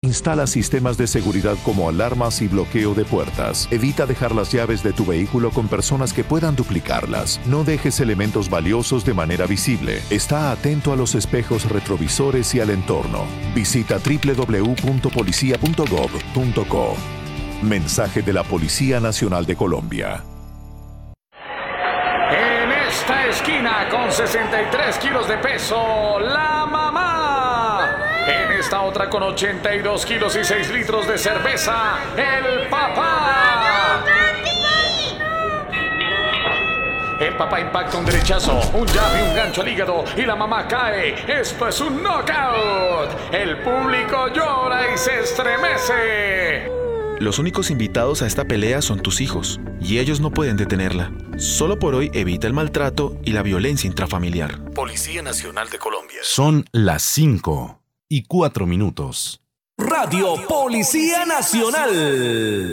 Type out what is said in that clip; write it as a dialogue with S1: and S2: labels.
S1: Instala sistemas de seguridad como alarmas y bloqueo de puertas. Evita dejar las llaves de tu vehículo con personas que puedan duplicarlas. No dejes elementos valiosos de manera visible. Está atento a los espejos retrovisores y al entorno. Visita www.policia.gov.co. Mensaje de la Policía Nacional de Colombia.
S2: En esta esquina con 63 kilos de peso, la mamá. En esta otra con 82 kilos y 6 litros de cerveza, el papá. El papá impacta un derechazo, un jab y un gancho al hígado y la mamá cae. Esto es un knockout. El público llora y se estremece.
S3: Los únicos invitados a esta pelea son tus hijos, y ellos no pueden detenerla. Solo por hoy evita el maltrato y la violencia intrafamiliar.
S1: Policía Nacional de Colombia.
S4: Son las 5:04.
S5: Radio Policía Nacional.